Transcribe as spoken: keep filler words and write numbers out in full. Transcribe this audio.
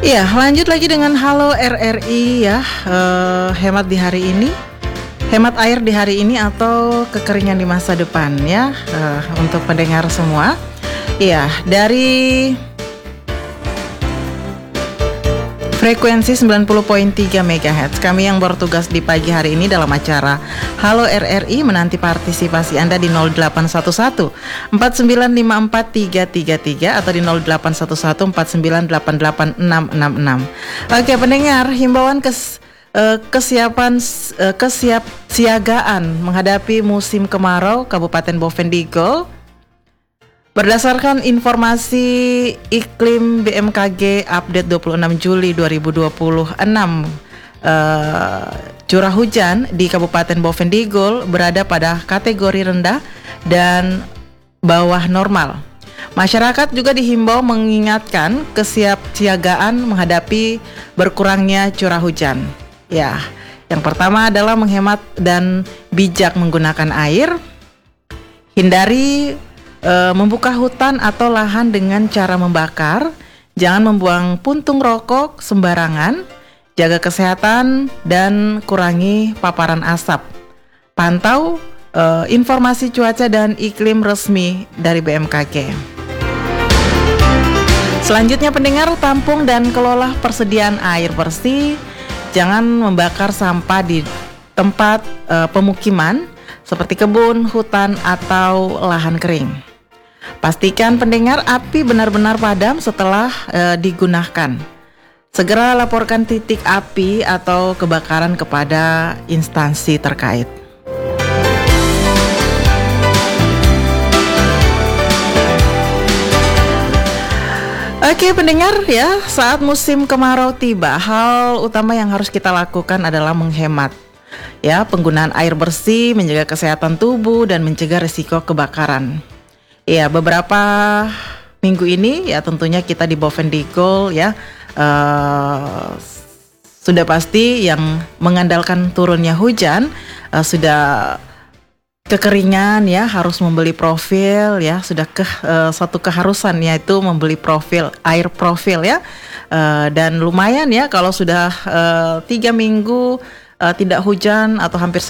Iya, lanjut lagi dengan Halo R R I ya. Uh, hemat di hari ini, hemat air di hari ini atau kekeringan di masa depan ya, uh, untuk pendengar semua. Iya, dari frekuensi sembilan puluh koma tiga megahertz, kami yang bertugas di pagi hari ini dalam acara Halo R R I menanti partisipasi Anda di nol delapan satu satu empat sembilan lima empat tiga tiga tiga atau di nol delapan satu satu empat sembilan delapan delapan enam enam enam. Oke pendengar, himbauan kes, uh, kesiapan uh, kesiapsiagaan menghadapi musim kemarau Kabupaten Bovendigul. Berdasarkan informasi iklim B M K G update dua puluh enam Juli dua ribu dua puluh enam, uh, curah hujan di Kabupaten Bovendigul berada pada kategori rendah dan bawah normal. Masyarakat juga dihimbau mengingatkan kesiapsiagaan menghadapi berkurangnya curah hujan. Ya, yang pertama adalah menghemat dan bijak menggunakan air. Hindari E, membuka hutan atau lahan dengan cara membakar. Jangan membuang puntung rokok sembarangan. Jaga kesehatan dan kurangi paparan asap. Pantau e, informasi cuaca dan iklim resmi dari B M K G. Selanjutnya pendengar, tampung dan kelola persediaan air bersih. Jangan membakar sampah di tempat e, pemukiman seperti kebun, hutan atau lahan kering. Pastikan pendengar api benar-benar padam setelah e, digunakan. Segera laporkan titik api atau kebakaran kepada instansi terkait. Oke pendengar ya, saat musim kemarau tiba, hal utama yang harus kita lakukan adalah menghemat. Ya, penggunaan air bersih, menjaga kesehatan tubuh dan mencegah risiko kebakaran. Ya, beberapa minggu ini ya tentunya kita di Bovendigul ya uh, sudah pasti yang mengandalkan turunnya hujan, uh, sudah kekeringan ya, harus membeli profil ya, sudah ke uh, satu keharusan yaitu membeli profil air profil ya, uh, dan lumayan ya kalau sudah uh, tiga minggu uh, tidak hujan atau hampir